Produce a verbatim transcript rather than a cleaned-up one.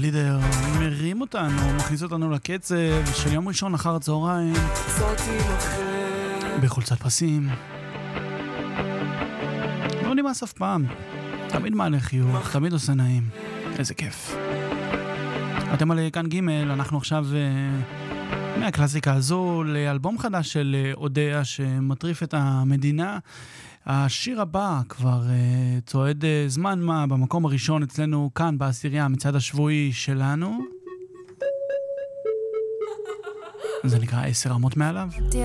לידר מרים אותנו, מכניס אותנו לקצב של יום ראשון אחר הצהריים בחולצת פסים. לא נמאס אף פעם, תמיד מעלה חיוך, תמיד עושה נעים, איזה כיף. אתם על כאן ג', אנחנו עכשיו מהקלאסיקה הזו לאלבום חדש של אודיה שמטריף את המדינה. השיר הבא כבר uh, צועד uh, זמן מה במקום הראשון אצלנו כאן בעשירייה מצד השבועי שלנו. זה נקרא עשר רמות מעליו.